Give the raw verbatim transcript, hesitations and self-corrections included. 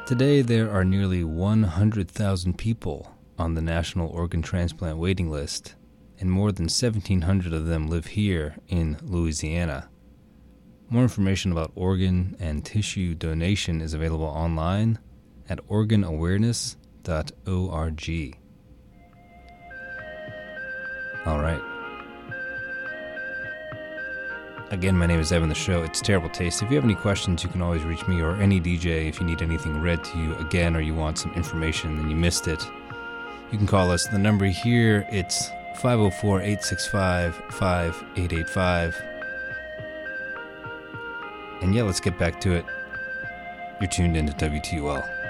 Today, there are nearly one hundred thousand people on the National Organ Transplant waiting list, and more than seventeen hundred of them live here in Louisiana. More information about organ and tissue donation is available online at organ awareness dot org. All right. Again, my name is Evan the Show. It's Terrible Taste. If you have any questions, you can always reach me or any D J if you need anything read to you again or you want some information and you missed it. You can call us. The number here, it's five oh four, eight six five, five eight eight five. And yeah, let's get back to it. You're tuned into W T U L.